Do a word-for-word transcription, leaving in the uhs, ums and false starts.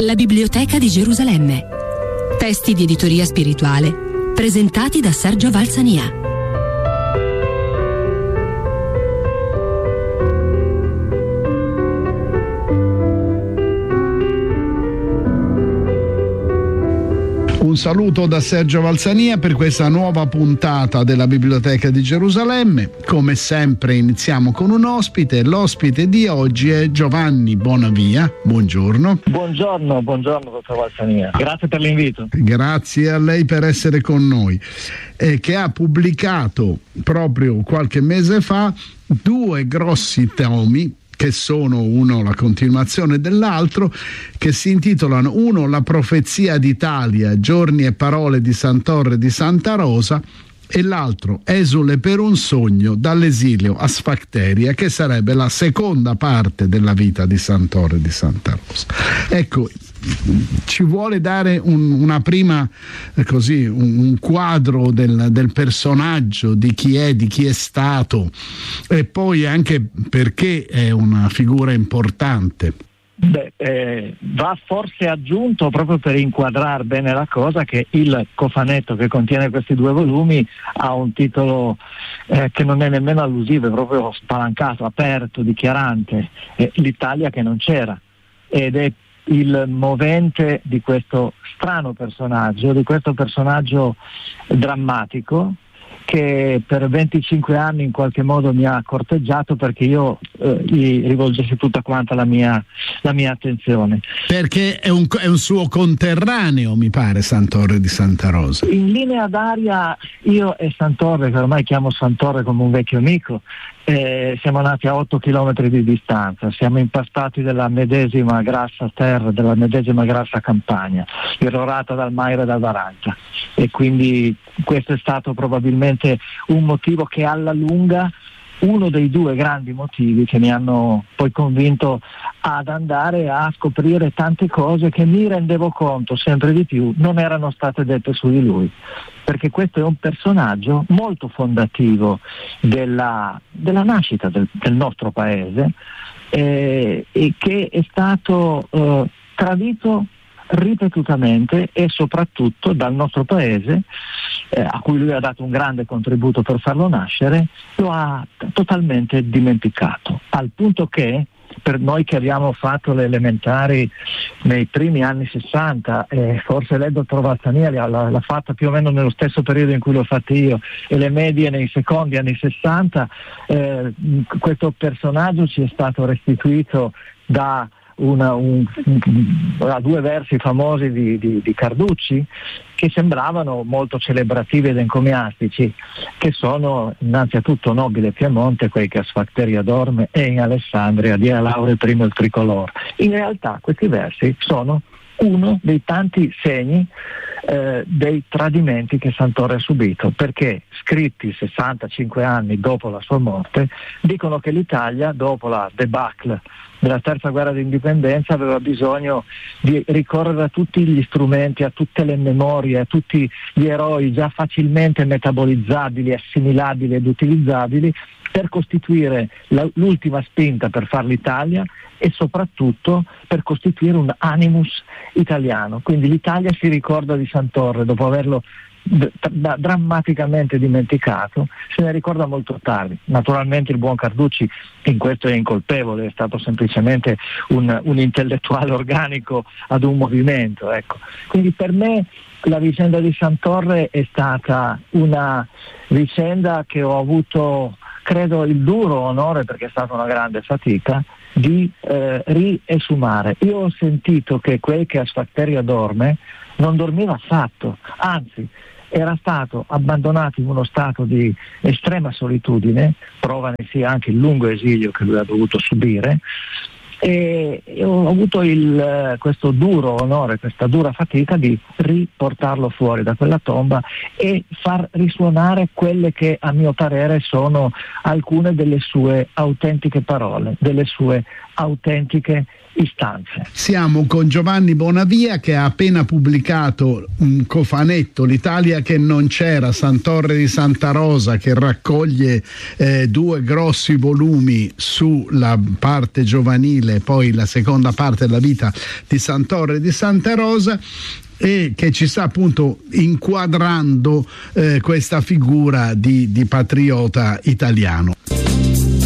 dalla Biblioteca di Gerusalemme. Testi di editoria spirituale presentati da Sergio Valsania. Un saluto da Sergio Valsania per questa nuova puntata della Biblioteca di Gerusalemme. Come sempre iniziamo con un ospite. L'ospite di oggi è Giovanni Bonavia. Buongiorno. Buongiorno, buongiorno dottor Valsania. Grazie per l'invito. Grazie a lei per essere con noi. Eh, che ha pubblicato proprio qualche mese fa due grossi tomi, che sono uno la continuazione dell'altro, che si intitolano uno La profezia d'Italia, giorni e parole di Sant'Orre di Santa Rosa, e l'altro Esule per un sogno, dall'esilio a Sfacteria, che sarebbe la seconda parte della vita di Sant'Orre di Santa Rosa. Ecco, ci vuole dare un, una prima eh, così un, un quadro del, del personaggio, di chi è, di chi è stato, e poi anche perché è una figura importante. Beh, eh, va forse aggiunto, proprio per inquadrare bene la cosa, che il cofanetto che contiene questi due volumi ha un titolo eh, che non è nemmeno allusivo, è proprio spalancato, aperto, dichiarante, eh, l'Italia che non c'era, ed è il movente di questo strano personaggio, di questo personaggio drammatico, che per venticinque anni in qualche modo mi ha corteggiato, perché io eh, gli rivolgessi tutta quanta la mia, la mia attenzione. Perché è un, è un suo conterraneo, mi pare, Sant'Orre di Santa Rosa. In linea d'aria io e Sant'Orre, che ormai chiamo Sant'Orre come un vecchio amico, eh, siamo nati a otto chilometri di distanza, siamo impastati della medesima grassa terra, della medesima grassa campagna, irrorata dal Maire e dal Varanta, e quindi questo è stato probabilmente un motivo che alla lunga, uno dei due grandi motivi che mi hanno poi convinto ad andare a scoprire tante cose che mi rendevo conto sempre di più non erano state dette su di lui, perché questo è un personaggio molto fondativo della, della nascita del, del nostro paese, eh, e che è stato eh, tradito ripetutamente e soprattutto dal nostro paese, eh, a cui lui ha dato un grande contributo per farlo nascere, lo ha totalmente dimenticato, al punto che per noi che abbiamo fatto le elementari nei primi anni sessanta, eh, forse lei dottor Valsania l'ha, l'ha fatta più o meno nello stesso periodo in cui l'ho fatta io, e le medie nei secondi anni sessanta, eh, questo personaggio ci è stato restituito da Una, un, un, due versi famosi di, di, di Carducci, che sembravano molto celebrativi ed encomiastici, che sono innanzi a tutto nobile Piemonte, quei che a Sfacteria dorme, e in Alessandria dia laure primo il tricolor. In realtà questi versi sono uno dei tanti segni eh, dei tradimenti che Sant'Orre ha subito, perché scritti sessantacinque anni dopo la sua morte dicono che l'Italia, dopo la debacle della terza guerra d'indipendenza, aveva bisogno di ricorrere a tutti gli strumenti, a tutte le memorie, a tutti gli eroi già facilmente metabolizzabili, assimilabili ed utilizzabili, per costituire la, l'ultima spinta per far l'Italia, e soprattutto per costituire un animus italiano. Quindi l'Italia si ricorda di Sant'Orre dopo averlo d- d- drammaticamente dimenticato, se ne ricorda molto tardi. Naturalmente il buon Carducci in questo è incolpevole, è stato semplicemente un, un intellettuale organico ad un movimento, ecco. Quindi per me la vicenda di Sant'Orre è stata una vicenda che ho avuto, credo, il duro onore, perché è stata una grande fatica, di eh, riesumare. Io ho sentito che quel che a Sfacteria dorme non dormiva affatto, anzi era stato abbandonato in uno stato di estrema solitudine, prova ne sia anche il lungo esilio che lui ha dovuto subire, e ho avuto il, questo duro onore, questa dura fatica di riportarlo fuori da quella tomba e far risuonare quelle che a mio parere sono alcune delle sue autentiche parole, delle sue autentiche istanze. Siamo con Giovanni Bonavia, che ha appena pubblicato un cofanetto, L'Italia che non c'era, Sant'Orre di Santa Rosa, che raccoglie eh, due grossi volumi sulla parte giovanile, poi la seconda parte della vita di Sant'Orre di Santa Rosa, e che ci sta appunto inquadrando eh, questa figura di, di patriota italiano.